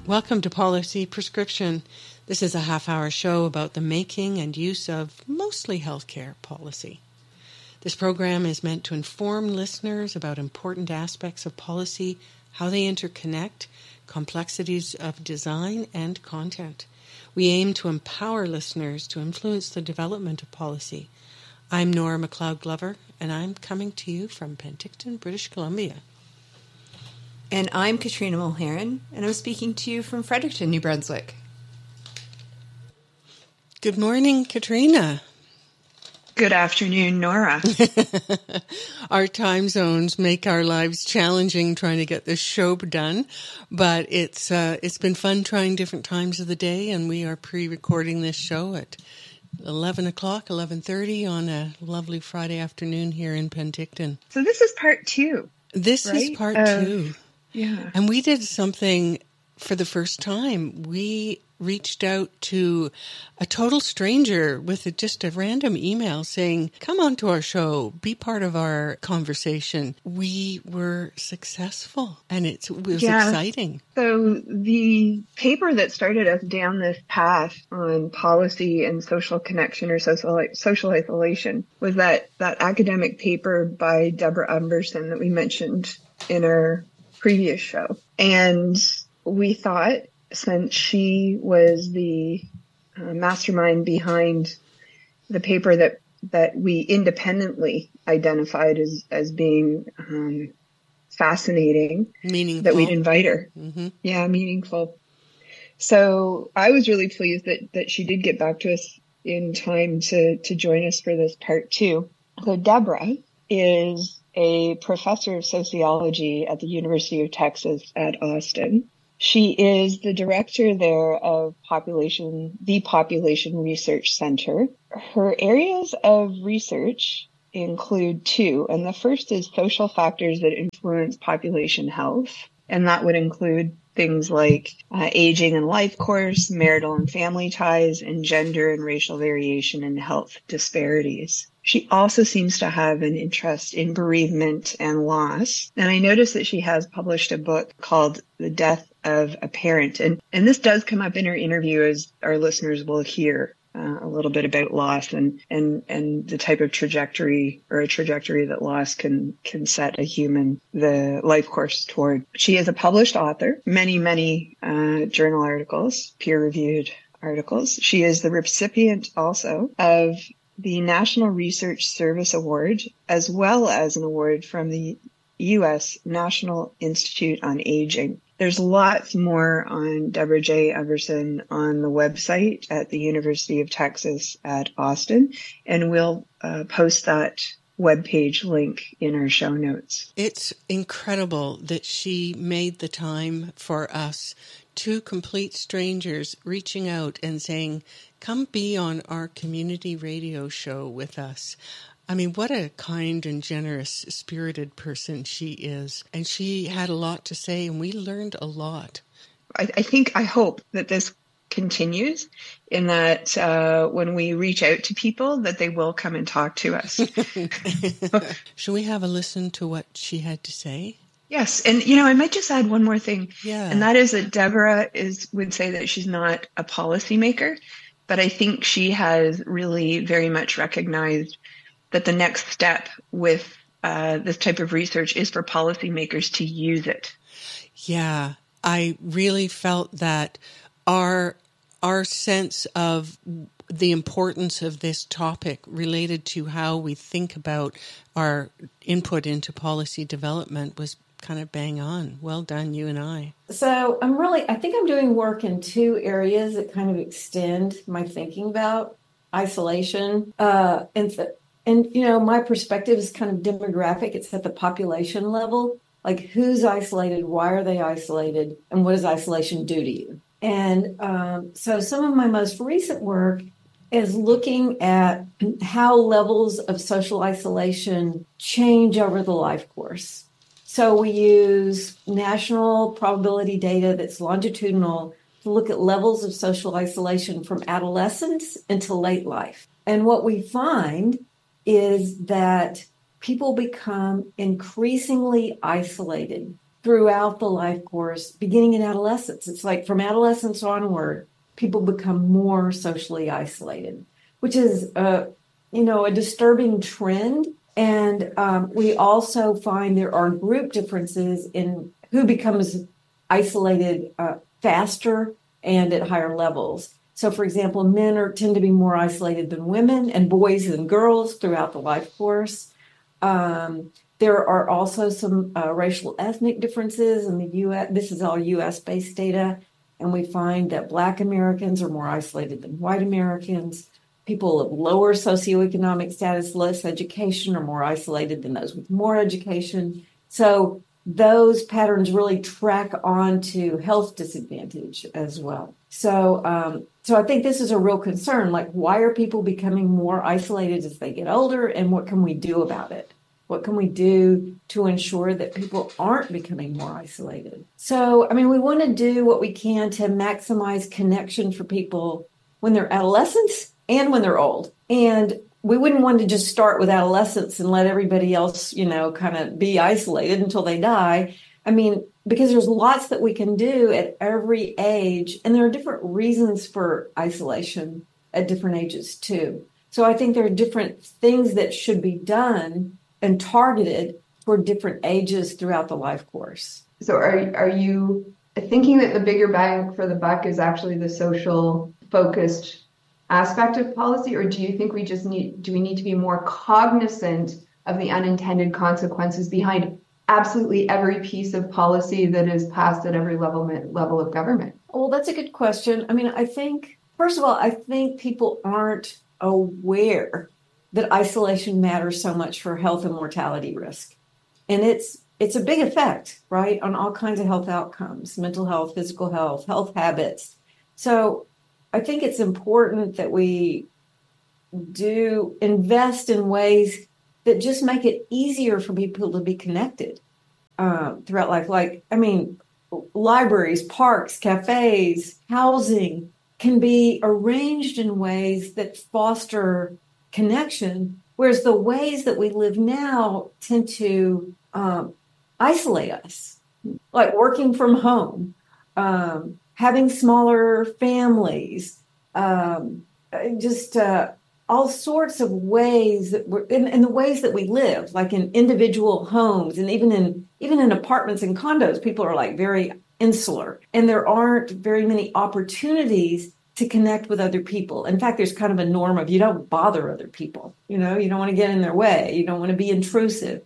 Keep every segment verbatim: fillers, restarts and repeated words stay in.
Welcome to Policy Prescription. This is a half-hour show about the making and use of mostly healthcare policy. This program is meant to inform listeners about important aspects of policy, how they interconnect, complexities of design, and content. We aim to empower listeners to influence the development of policy. I'm Nora MacLeod-Glover, and I'm coming to you from Penticton, British Columbia. And I'm Katrina Mulheron, and I'm speaking to you from Fredericton, New Brunswick. Good morning, Katrina. Good afternoon, Nora. Our time zones make our lives challenging trying to get this show done, but it's uh, it's been fun trying different times of the day, and we are pre-recording this show at eleven o'clock, eleven thirty on a lovely Friday afternoon here in Penticton. So this is part two. This right? is part uh, two. Yeah. And we did something for the first time. We reached out to a total stranger with a, just a random email saying, come on to our show, be part of our conversation. We were successful, and it was yeah. exciting. So the paper that started us down this path on policy and social connection or social, social isolation was that, that academic paper by Deborah Umberson that we mentioned in our previous show. And we thought, since she was the uh, mastermind behind the paper that, that we independently identified as, as being um, fascinating, meaningful, that we'd invite her. Mm-hmm. Yeah, meaningful. So I was really pleased that, that she did get back to us in time to, to join us for this part two. So Deborah is a professor of sociology at the University of Texas at Austin. She is the director there of population, the Population Research Center. Her areas of research include two, and the first is social factors that influence population health, and that would include things like uh, aging and life course, marital and family ties, and gender and racial variation in health disparities. She also seems to have an interest in bereavement and loss. And I noticed that she has published a book called The Death of a Parent. And, and this does come up in her interview, as our listeners will hear uh, a little bit about loss and, and, and the type of trajectory or a trajectory that loss can, can set a human, the life course toward. She is a published author, many, many uh, journal articles, peer-reviewed articles. She is the recipient also of the National Research Service Award, as well as an award from the U S National Institute on Aging. There's lots more on Deborah J. Umberson on the website at the University of Texas at Austin, and we'll uh, post that webpage link in our show notes. It's incredible that she made the time for us, two complete strangers, reaching out and saying, come be on our community radio show with us. I mean, what a kind and generous, spirited person she is. And she had a lot to say, and we learned a lot. I, I think, I hope that this continues, in that uh, when we reach out to people, that they will come and talk to us. Should we have a listen to what she had to say? Yes. And, you know, I might just add one more thing. Yeah. And that is that Deborah is would say that she's not a policymaker, but I think she has really very much recognized that the next step with uh, this type of research is for policymakers to use it. Yeah, I really felt that our our sense of the importance of this topic related to how we think about our input into policy development was kind of bang on. Well done, you and I. So I'm really, I think I'm doing work in two areas that kind of extend my thinking about isolation. Uh, and, and, you know, my perspective is kind of demographic. It's at the population level. Like, who's isolated? Why are they isolated? And what does isolation do to you? And um, so some of my most recent work is looking at how levels of social isolation change over the life course. So we use national probability data that's longitudinal to look at levels of social isolation from adolescence into late life. And what we find is that people become increasingly isolated throughout the life course, beginning in adolescence. It's like from adolescence onward, people become more socially isolated, which is, uh, you know, a disturbing trend. And um, we also find there are group differences in who becomes isolated uh, faster and at higher levels. So, for example, men are tend to be more isolated than women, and boys and girls throughout the life course. Um, there are also some uh, racial ethnic differences in the U S. This is all U S based data, and we find that Black Americans are more isolated than white Americans. People of lower socioeconomic status, less education, are more isolated than those with more education. So those patterns really track on to health disadvantage as well. So, um, so I think this is a real concern. Like, why are people becoming more isolated as they get older, and what can we do about it? What can we do to ensure that people aren't becoming more isolated? So, I mean, we want to do what we can to maximize connection for people when they're adolescents and when they're old. And we wouldn't want to just start with adolescence and let everybody else, you know, kind of be isolated until they die. I mean, because there's lots that we can do at every age, and there are different reasons for isolation at different ages too. So I think there are different things that should be done and targeted for different ages throughout the life course. So are are you thinking that the bigger bang for the buck is actually the social focused aspect of policy, or do you think we just need, do we need to be more cognizant of the unintended consequences behind absolutely every piece of policy that is passed at every level level of government? Well, that's a good question. I mean, I think, first of all, I think people aren't aware that isolation matters so much for health and mortality risk. And it's it's a big effect, right, on all kinds of health outcomes, mental health, physical health, health habits. So I think it's important that we do invest in ways that just make it easier for people to be connected uh, throughout life. Like, I mean, libraries, parks, cafes, housing can be arranged in ways that foster connection, whereas the ways that we live now tend to um, isolate us, like working from home, um, having smaller families, um, just uh, all sorts of ways that we're in, in the ways that we live, like in individual homes, and even in even in apartments and condos, people are like very insular, and there aren't very many opportunities to connect with other people. In fact, there's kind of a norm of you don't bother other people. You know, you don't want to get in their way. You don't want to be intrusive.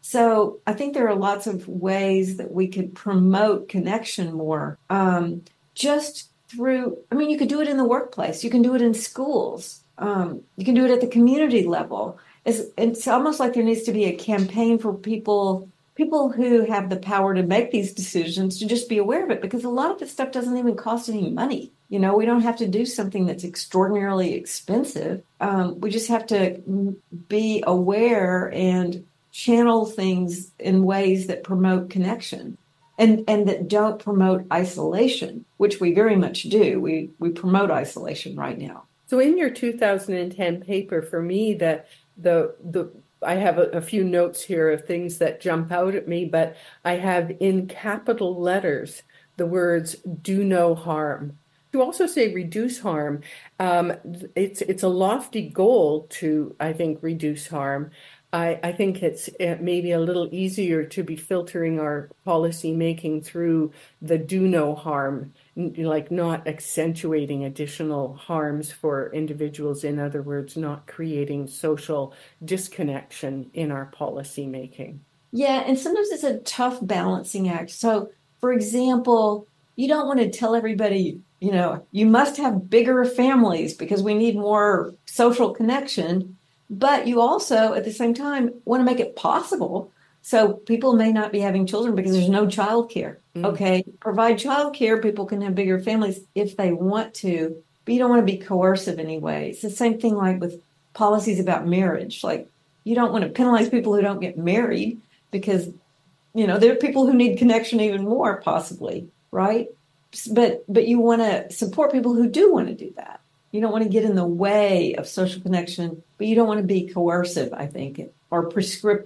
So I think there are lots of ways that we could promote connection more. Um, just through, I mean, you could do it in the workplace. You can do it in schools. Um, you can do it at the community level. It's, it's almost like there needs to be a campaign for people, people who have the power to make these decisions to just be aware of it, because a lot of this stuff doesn't even cost any money. You know, we don't have to do something that's extraordinarily expensive. Um, we just have to be aware and channel things in ways that promote connection. And and that don't promote isolation, which we very much do. We we promote isolation right now. So in your two thousand ten paper, for me, the the the I have a, a few notes here of things that jump out at me, but I have in capital letters the words "do no harm." You also say reduce harm. Um, it's it's a lofty goal to, I think, reduce harm. I, I think it's maybe a little easier to be filtering our policy making through the do no harm, like not accentuating additional harms for individuals. In other words, not creating social disconnection in our policy making. Yeah, and sometimes it's a tough balancing act. So, for example, you don't want to tell everybody, you know, you must have bigger families because we need more social connection. But you also, at the same time, want to make it possible. So people may not be having children because there's no childcare. Mm. Okay, provide childcare. People can have bigger families if they want to, but you don't want to be coercive anyway. It's the same thing like with policies about marriage. Like, you don't want to penalize people who don't get married because, you know, there are people who need connection even more, possibly, right? But but you want to support people who do want to do that. You don't want to get in the way of social connection, but you don't want to be coercive, I think, or prescriptive.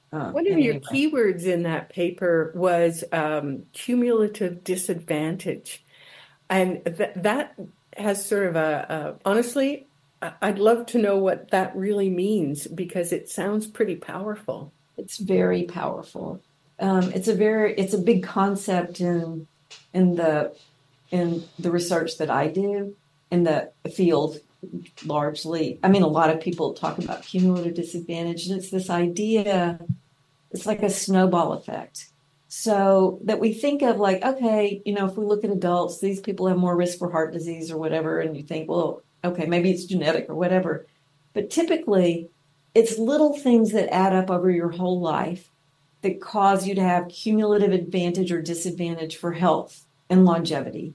Um, One of and your anyway. keywords in that paper was um, cumulative disadvantage. And th that has sort of a, a, honestly, I- I'd love to know what that really means because it sounds pretty powerful. It's very powerful. Um, it's a very, it's a big concept in in the in the research that I do in the field largely. I mean, a lot of people talk about cumulative disadvantage, and it's this idea. It's like a snowball effect. So that we think of like, okay, you know, if we look at adults, these people have more risk for heart disease or whatever, and you think, well, okay, maybe it's genetic or whatever. But typically, it's little things that add up over your whole life that cause you to have cumulative advantage or disadvantage for health and longevity.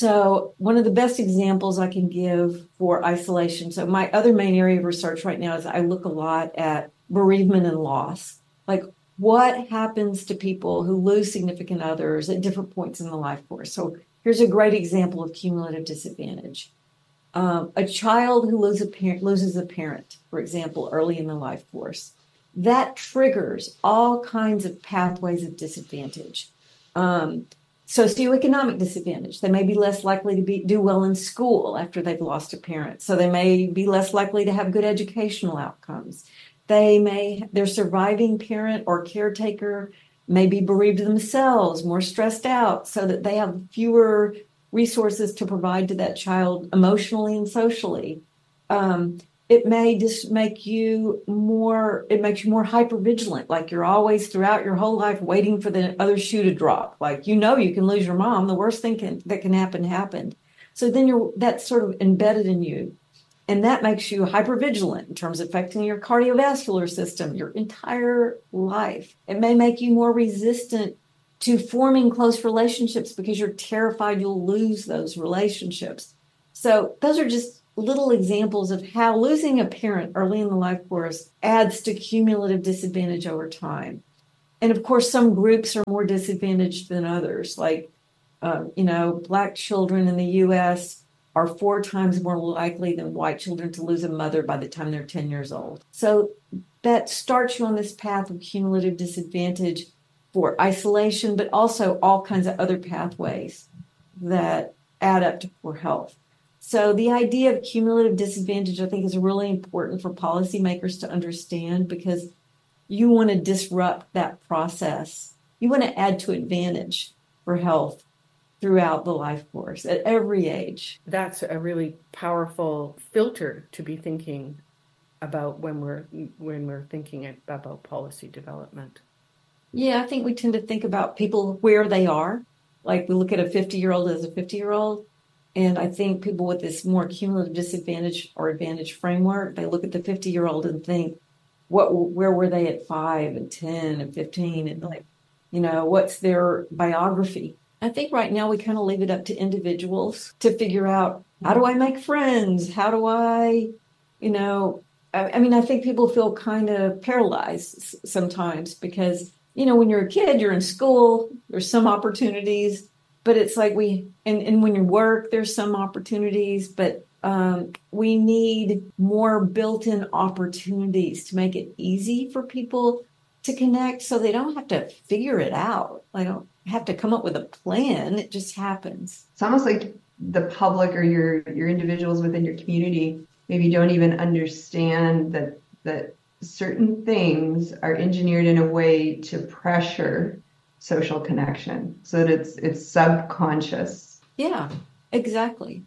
So one of the best examples I can give for isolation. So my other main area of research right now is I look a lot at bereavement and loss. Like what happens to people who lose significant others at different points in the life course. So here's a great example of cumulative disadvantage. Um, a child who loses a, parent, loses a parent, for example, early in the life course, that triggers all kinds of pathways of disadvantage. Um, socioeconomic disadvantage. They may be less likely to be, do well in school after they've lost a parent. So they may be less likely to have good educational outcomes. They may, their surviving parent or caretaker may be bereaved themselves, more stressed out, so that they have fewer resources to provide to that child emotionally and socially. Um, it may just make you more, it makes you more hypervigilant, like you're always throughout your whole life waiting for the other shoe to drop. Like, you know, you can lose your mom. The worst thing can, that can happen happened. So then you're, that's sort of embedded in you. And that makes you hypervigilant in terms of affecting your cardiovascular system, your entire life. It may make you more resistant to forming close relationships because you're terrified you'll lose those relationships. So those are just little examples of how losing a parent early in the life course adds to cumulative disadvantage over time. And of course, some groups are more disadvantaged than others. Like, uh, you know, Black children in the U S are four times more likely than white children to lose a mother by the time they're ten years old. So that starts you on this path of cumulative disadvantage for isolation, but also all kinds of other pathways that add up to poor health. So the idea of cumulative disadvantage, I think, is really important for policymakers to understand because you want to disrupt that process. You want to add to advantage for health throughout the life course at every age. That's a really powerful filter to be thinking about when we're when we're thinking about policy development. Yeah, I think we tend to think about people where they are. Like we look at a fifty-year-old as a fifty-year-old. And I think people with this more cumulative disadvantage or advantage framework, they look at the fifty-year-old and think, what, where were they at five and ten and fifteen? And like, you know, what's their biography? I think right now we kind of leave it up to individuals to figure out, how do I make friends? How do I, you know, I, I mean, I think people feel kind of paralyzed sometimes because, you know, when you're a kid, you're in school, there's some opportunities, but it's like we, and, and when you work, there's some opportunities, but um, we need more built-in opportunities to make it easy for people to connect so they don't have to figure it out. They don't have to come up with a plan. It just happens. It's almost like the public or your, your individuals within your community maybe don't even understand that, that certain things are engineered in a way to pressure social connection so that it's it's subconscious. Yeah, exactly.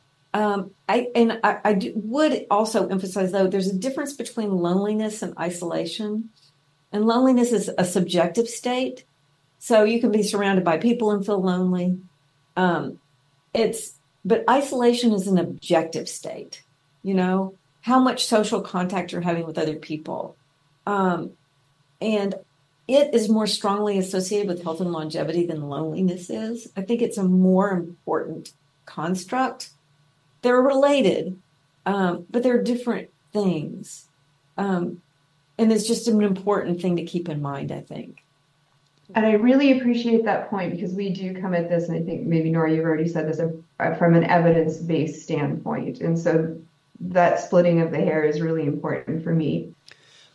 Um, I and I, I do, would also emphasize though there's a difference between loneliness and isolation. And loneliness is a subjective state, so you can be surrounded by people and feel lonely. Um, it's but isolation is an objective state. You know how much social contact you're having with other people, um, and it is more strongly associated with health and longevity than loneliness is. I think it's a more important construct. They're related, um, but they're different things. Um, and it's just an important thing to keep in mind, I think. And I really appreciate that point because we do come at this, and I think maybe Nora, you've already said this, uh, from an evidence-based standpoint. And so that splitting of the hair is really important for me.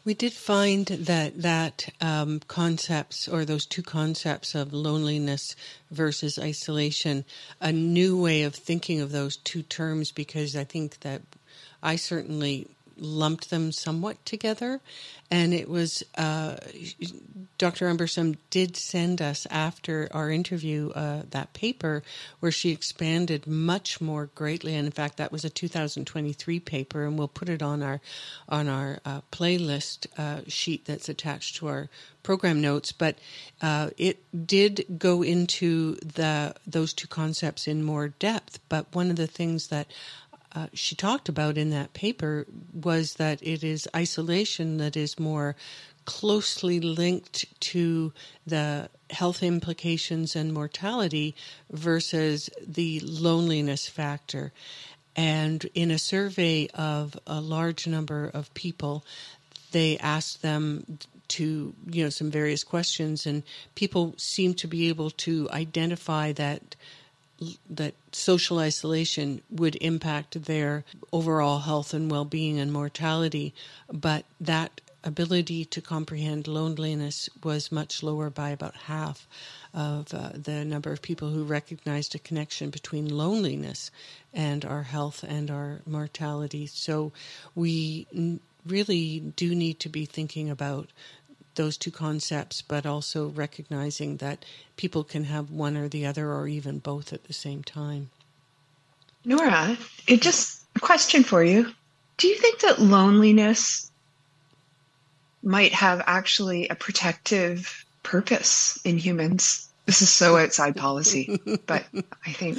We did find that that um, concepts, or those two concepts of loneliness versus isolation, a new way of thinking of those two terms, because I think that I certainly lumped them somewhat together. And it was, uh, Doctor Umbersam did send us, after our interview, uh, that paper where she expanded much more greatly. And in fact, that was a two thousand twenty-three paper, and we'll put it on our on our uh, playlist uh, sheet that's attached to our program notes. But uh, it did go into the those two concepts in more depth. But one of the things that Uh, she talked about in that paper was that it is isolation that is more closely linked to the health implications and mortality versus the loneliness factor. And in a survey of a large number of people, they asked them to, you know, some various questions, and people seem to be able to identify that that social isolation would impact their overall health and well-being and mortality, but that ability to comprehend loneliness was much lower, by about half of uh, the number of people who recognized a connection between loneliness and our health and our mortality. So we n- really do need to be thinking about those two concepts, but also recognizing that people can have one or the other, or even both at the same time. Nora, it just a question for you. Do you think that loneliness might have actually a protective purpose in humans? This is so outside policy, but I think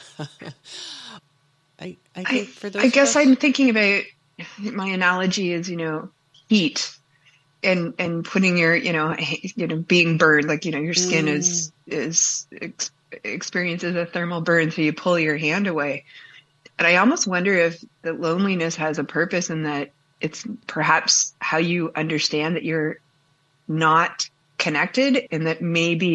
I, I think for those I guess us, I'm thinking about, my analogy is, you know, heat. And and putting your, you know, you know, being burned, like, you know, your skin mm. is is ex- experiences a thermal burn, so you pull your hand away. And I almost wonder if the loneliness has a purpose, in that it's perhaps how you understand that you're not connected, and that maybe